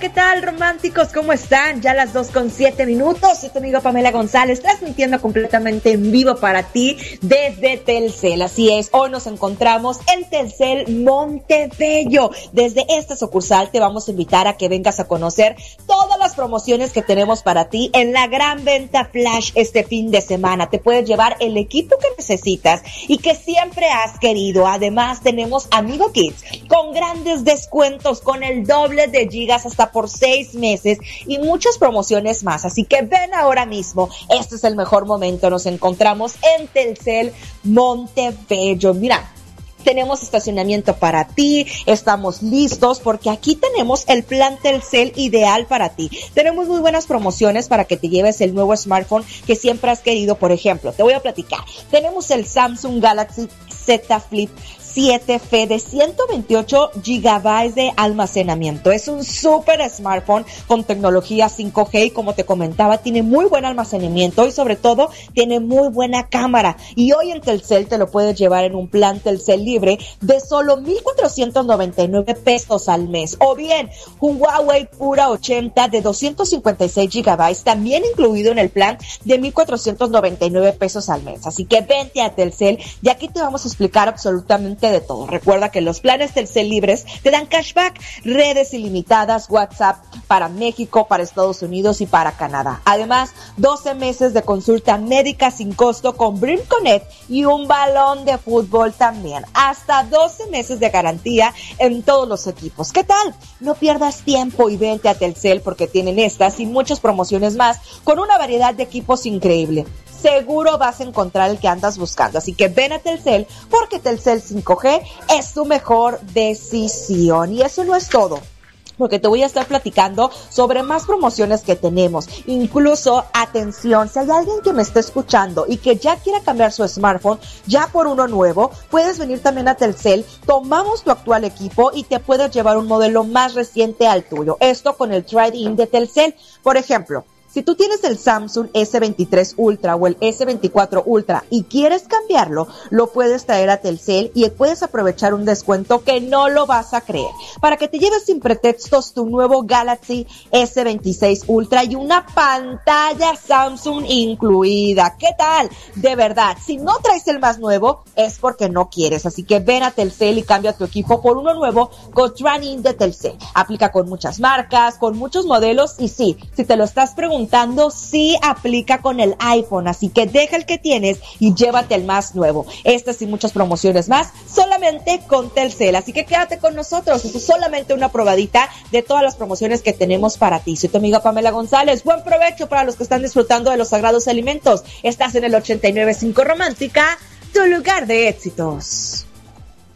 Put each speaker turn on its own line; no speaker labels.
¿qué tal, románticos? ¿Cómo están? Ya las 2:07. Soy tu amiga Pamela González, transmitiendo completamente en vivo para ti desde Telcel. Así es, hoy nos encontramos en Telcel Montebello. Desde esta sucursal te vamos a invitar a que vengas a conocer todas las promociones que tenemos para ti en la gran venta flash este fin de semana. Te puedes llevar el equipo que necesitas y que siempre has querido. Además, tenemos Amigo Kids con grandes descuentos, con el doble de gigas hasta por 6 meses y muchas promociones más. Así que ven ahora mismo. Este es el mejor momento. Nos encontramos en Telcel Montebello. Mira, tenemos estacionamiento para ti, estamos listos porque aquí tenemos el plan Telcel ideal para ti. Tenemos muy buenas promociones para que te lleves el nuevo smartphone que siempre has querido. Por ejemplo, te voy a platicar. Tenemos el Samsung Galaxy Z Flip 7F de 128 gigabytes de almacenamiento. Es un súper smartphone con tecnología 5G y, como te comentaba, tiene muy buen almacenamiento y sobre todo tiene muy buena cámara. Y hoy en Telcel te lo puedes llevar en un plan Telcel libre de solo 1,499 pesos al mes. O bien, un Huawei Pura 80 de 256 gigabytes, también incluido en el plan de 1,499 pesos al mes. Así que vente a Telcel y aquí te vamos a explicar absolutamente de todo. Recuerda que los planes Telcel libres te dan cashback, redes ilimitadas, WhatsApp para México, para Estados Unidos y para Canadá. Además, 12 meses de consulta médica sin costo con Brim Connect y un balón de fútbol también. Hasta 12 meses de garantía en todos los equipos. ¿Qué tal? No pierdas tiempo y vente a Telcel porque tienen estas y muchas promociones más con una variedad de equipos increíble. Seguro vas a encontrar el que andas buscando. Así que ven a Telcel porque Telcel 5G es tu mejor decisión. Y eso no es todo, porque te voy a estar platicando sobre más promociones que tenemos. Incluso, atención, si hay alguien que me está escuchando y que ya quiera cambiar su smartphone ya por uno nuevo, puedes venir también a Telcel, tomamos tu actual equipo y te puedes llevar un modelo más reciente al tuyo. Esto con el trade-in de Telcel. Por ejemplo, si tú tienes el Samsung S23 Ultra o el S24 Ultra y quieres cambiarlo, lo puedes traer a Telcel y puedes aprovechar un descuento que no lo vas a creer, para que te lleves sin pretextos tu nuevo Galaxy S26 Ultra y una pantalla Samsung incluida. ¿Qué tal? De verdad, si no traes el más nuevo, es porque no quieres. Así que ven a Telcel y cambia tu equipo por uno nuevo con Trade-in de Telcel. Aplica con muchas marcas, con muchos modelos y sí, si te lo estás preguntando, sí aplica con el iPhone, así que deja el que tienes y llévate el más nuevo. Estas y muchas promociones más solamente con Telcel, así que quédate con nosotros. Esto es solamente una probadita de todas las promociones que tenemos para ti. Soy tu amiga Pamela González. Buen provecho para los que están disfrutando de los sagrados alimentos. Estás en el 89.5 Romántica, tu lugar de éxitos.